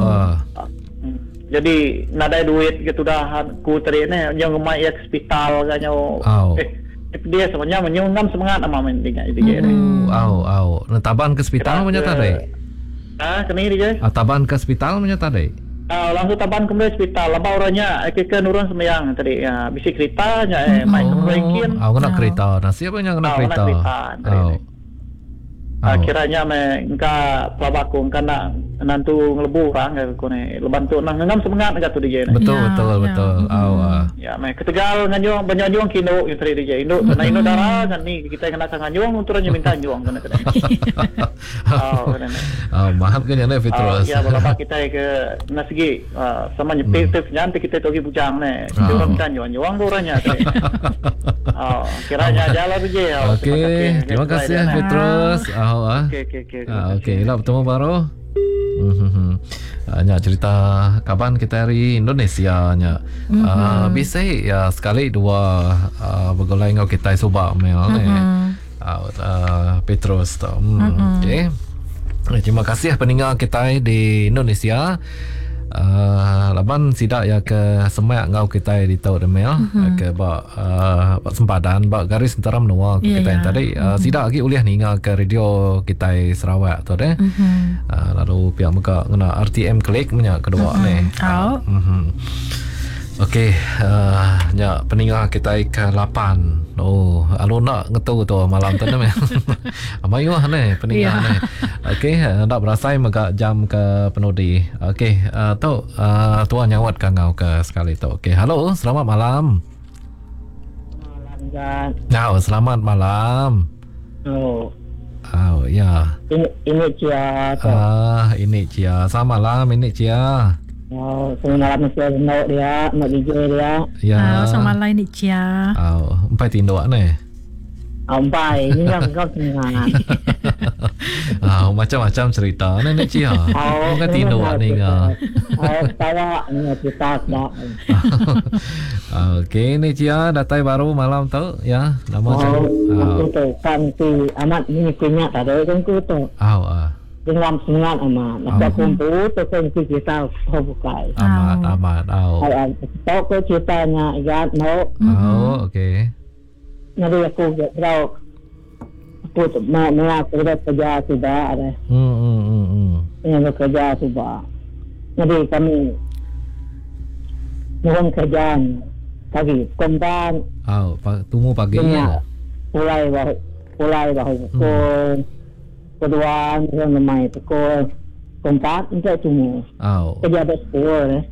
jadi nada duit gitu dah aku tadi ni yang rumah ya ke hospital kanyo dia sebenarnya menyungam semangat sama mendingnya itu dia taban ke hospital menyata deh kini dia taban ke hospital menyata deh langsung taban kembali hospital lah orangnya ke nurun semeyang tadi ya bisa ceritanya main mungkin kena kereta siapa yang kena kereta kiranya engka pelabaku engka nantu ngelebu orang aku ni leban tu ngam semangat enggak tu dia betul ya ketegal nganjung banyak kino yang tadi dia Indo karena darah kan ni kita kena nganjung turunnya minta nganjung kena mahal kan ya Petrus ya bapak kita ke nasgi sama nyepit tu nyantai kita togi bujang ni orang minta nganjung orangnya kiranya jalan je okey terima kasih Petrus okey lah bertemu baru nya cerita kapan kita hari Indonesia nya bisa ya sekali dua bergolai ngau kita subak mel ni Petrus tu okey terima kasih pendengar kita di Indonesia laban sidak ya ke semak ngau kita di tau email ke bak sempadan bak garis antara menua kita yang tadi sidak lagi uliah ni ngau ke radio kita Sarawak tu deh lalu pihak muka kena RTM klik punya kedua ni okey nya peninggal kita ke 8 alun nak ngetu tu malam tu ni amayuh ni peninggal ni okey nak berasai maka jam ke penudi okey tu tuan nyawat ka ngau ke sekali tu okey halo selamat malam selamat malam ya ini Cia ini Cia selamat malam ini Cia semalam masih nak DJ dia. Ya. Sama lain ni Cia. Empai tindok ni. Empai ni kan kau tengah. Macam-macam cerita ni Cia. Bukan tindok ni ngah. Tawa ni cerita dah. Okey ni Cia datai baru malam tu ya. Nama tu kan tu amat ni punya tak ada kan tu tu. Dengan semangat amat. Nak kumpul tu kan kita bukai. Amat. Tahu ke ceritanya ingat no. Okey. Nanti aku berau. Aku nak kerja sudah ada. Yang kerja sudah. Nanti kami mohon kerjaan pagi kompan. Tunggu pagi. Mulai bahu. Kedua yang ramai pukul 4 untuk semua. Kerja bersekolah ni.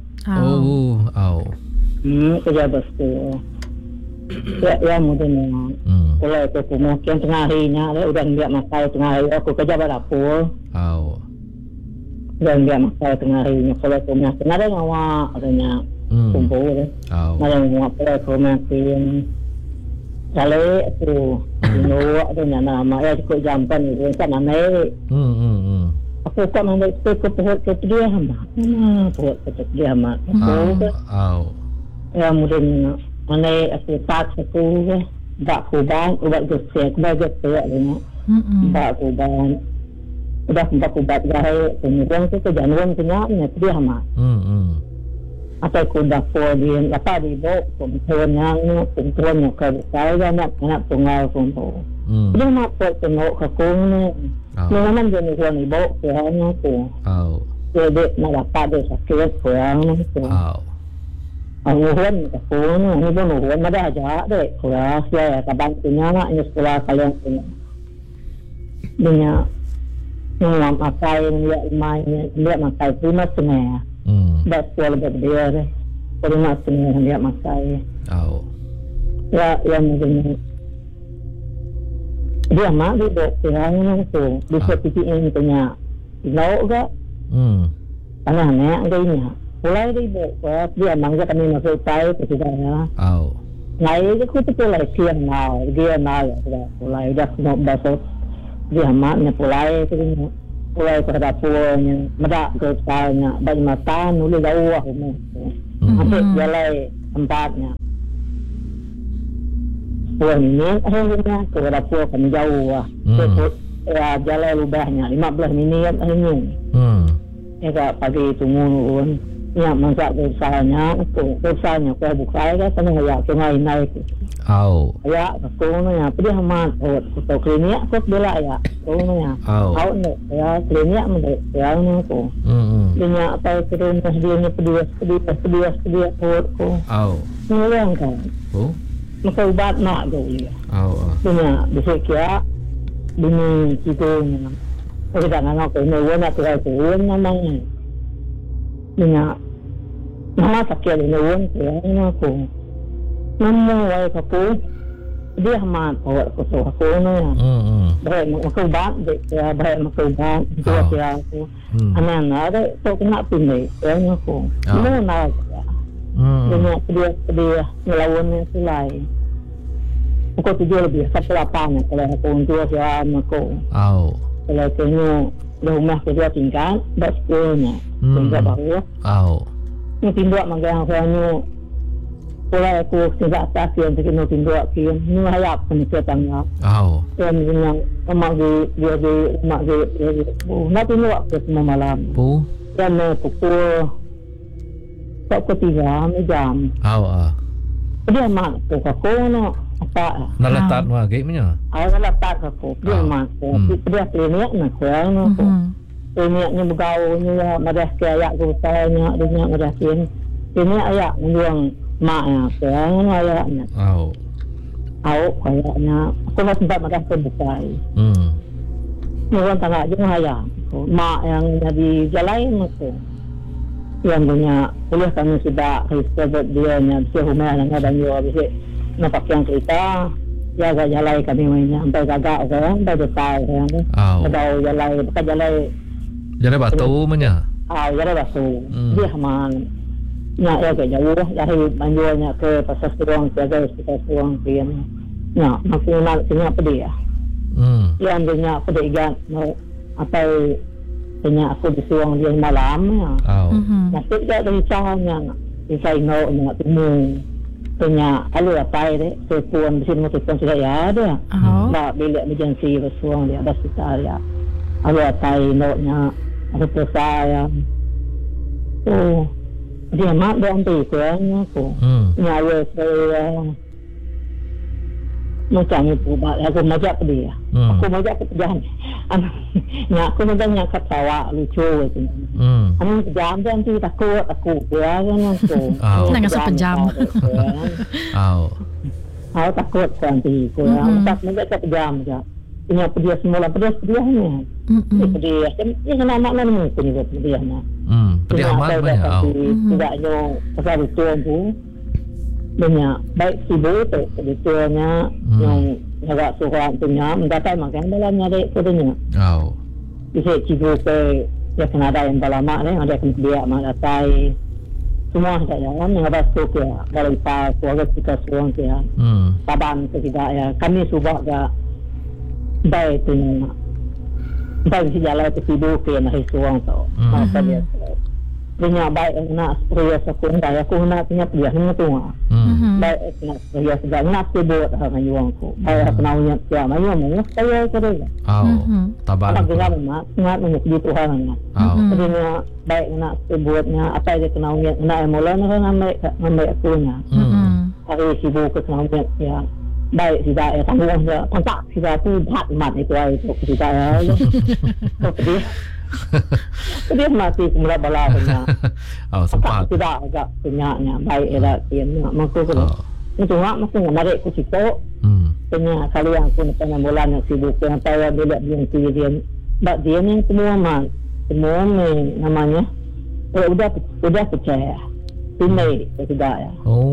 Kerja bersekolah. Ya mungkin kalau aku mungkin tengah harinya udah enggak makan tengah hari aku kerja berdapur. Udah enggak makan tengah harinya kalau aku makan ada ngawa adanya kumpul deh. Ada ngawa aku makan. Kalau aku Nuak tu nama ya cukup jampan ni kan nama aku kan ambil ke pohon ke dia hamba pohon ke dia hamba ya mungkin mana aku tak aku bak kuban ubat gesek bajet tu ni bak kuban udah bak kubat gaya kemudian tu kejanuan punya dia hamba atau kuda dia apa di bawah kumpulan yang ke saya nak tunggal kumpul. Dia nak tengok ke kung memang jenis orang ibu kurangnya tu. Jadi nak dapat dia sakit kurangnya tu. Nuhun ke kung ni pun nuhun ada aja deh. Kurang saya kaban punya nak ini sekolah kalian punya. Dia nak pakai dia main dia pakai prima semua. That's all about dia. Kalau nak semua dia makai. Ya, yang macam dia mak dia kurangnya tu. Bisa PPN punya. Lauk ke? Anak nak dia. Mulai dia mangga kami masuk tai percaya. Ngai je ku tu mulai kian mau, dia mau ya. Mulai dah nak basah. Dia mak ni mulai tu mulai pada punya medak ke salnya bagi mata nuli jauh aku. Sampai jalan tempatnya. Puan ini akhirnya ke dapur kami jauh. Jalan lubahnya 15 minit hanya. Pagi tunggu ya masak besarnya kau buka ya tengah ya tengah naik ya aku ya pergi hamat atau klinik aku bela ya ya ya klinik menurut ya aku dia apa turun dia pedih aku orang kan maka ubat nak dia dia bisa kira ini gitu kita nak ini nak tuh namanya dia nama sakit ini ya aku nama wai aku dia hamat aku baik aku bang dia baik aku bang dia aku anak ada tu kena pilih ya aku mana dia melawan selai aku tujuh lebih sepelapan kalau aku untuk dia aku kalau tengok rumah kedua tingkat dah sekolahnya tingkat baru ni tindak magang saya pula aku tidak tahu yang tindak kian ni hayap pencetan ya dan yang mak dia nak tindak ke semua malam dan pukul 3 jam dia mak tu aku no apa nalatat wa gimana nalatat aku dia mak dia klinik nak kurang aku ini bergaul ni madah kaya aku tanya dia madah ini ayak menjuang mak ya ayaknya kayaknya aku nak sempat madah terbukai ni orang tengah je ayah mak yang jadi jalan aku yang punya boleh kami sudah reserve dia nya bisa rumah yang ada dia bisa nampak yang cerita jaga jalan kami mainnya sampai gagak kan sampai besar kan ada jalan Jalan batu mana? Jalan batu. Dia aman. Nak ya ke jauh dari banjirnya ke pasar Suruang jaga sekitar Suruang pian. Nak maksimal punya apa dia? Yang dia apa dia mau apa punya aku di Suruang dia malam ya. Nasib dia dari caranya. Isai nak temu punya alu apa dia? Sepuan mesin motor sudah ya ada. Nak bilik emergency di Suruang dia ada sekitar ya. Alu apa noknya ada saya dia mak dia ambil kurangnya aku nyawa saya macam itu aku majak dia aku majak pekerjaan aku macam ketawa lucu itu jam dia nanti takut aku kurangnya aku jangan sepejam aku takut nanti kurang tak majak sepejam je punya pedia semula pediahnya pedia dia kena anak mana punya pediahnya pedia amat banyak tidak nyo pasal itu tu banyak baik sibuk tu sebetulnya yang agak suka punya mendapat makan dalamnya dek kodenya bisa sibuk ke ya kena ada yang lama ni ada yang dia mak datai semua ada yang ada stok ya dari pas keluarga kita semua ya taban tidak ya kami subah ga baik tu baik si jalan tu sibuk ke nak suang tu masa dia punya baik nak supaya sakun dah aku nak punya dia semua tu baik nak supaya sedang nak sebut dengan yuang ku baik aku nak punya dia mayu mayu saya kerja tabar aku nak nak menyebut Tuhan jadi baik nak sebutnya apa yang kena nak mula nak ambil aku nya hari sibuk kesenangan ya baik tidak tanggung ya tak tidak tu hat mat itu tidak ya dia mati kemudian bala punya sempat tidak agak punyanya baik era kian maka itu maka menarik ku situ punya kali yang pun tengah bulan yang sibuk yang saya bila dia kemudian bak dia yang semua ni namanya udah percaya ini tidak ya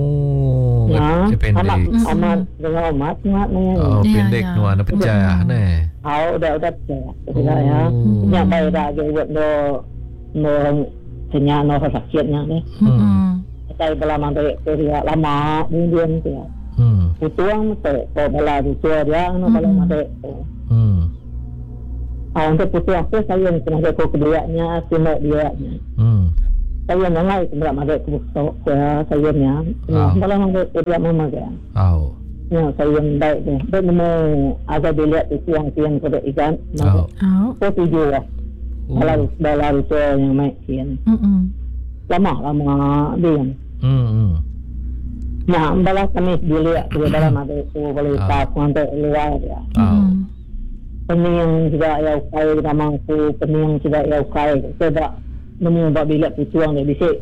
pendek amat dengan amat pendek nu anda percaya ne udah percaya tidak ya yang baik dah buat no senya no sakitnya ni saya belum ada kerja lama kemudian dia putuang tu bala itu dia no belum ada untuk putuang tu saya pernah ada keduanya semua dia saya mengai kemudian ada kemusok saya nya belum ada kerja mama kan ya saya baik deh dan mau agak dilihat itu yang pada ikan so tujuh lah dalam itu yang main kian lama dia nah balas kami dilihat di dalam ada itu boleh tak untuk luar ya pening juga ya kai ramangku pening juga ya kai sebab menyebab bila putuang dia bisa